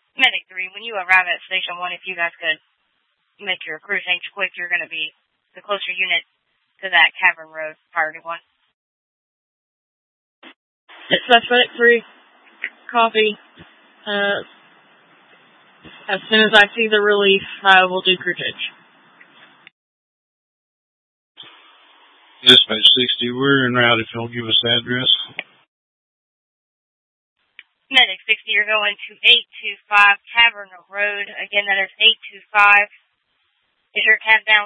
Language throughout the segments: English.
Medic 3, when you arrive at Station 1, if you guys could make your crew change quick, you're going to be the closer unit to that Cavern Road priority 1. Dispatch Medic 3, copy. As soon as I see the relief, I will do crew change. Dispatch 60, we're en route if you'll give us the address. Medic 60, you're going to 825 Cavern Road. Again, that is 825. Is your tab down?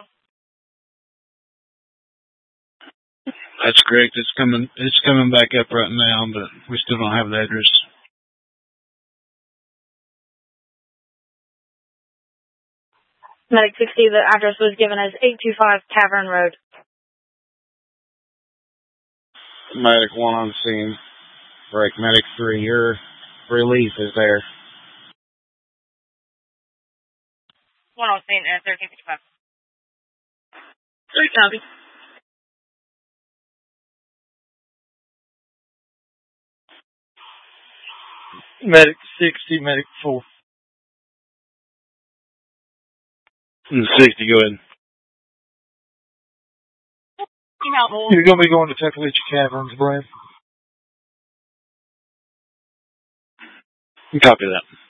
That's correct. It's coming back up right now, but we still don't have the address. Medic 60, the address was given as 825 Cavern Road. Medic 1 on scene. Break Medic 3, your relief is there. 1 on scene at 1355. 3 copy. Medic 60, Medic 4. 60, go ahead. You're going to be going to Tuckaliccia Caverns, Brad. Copy that.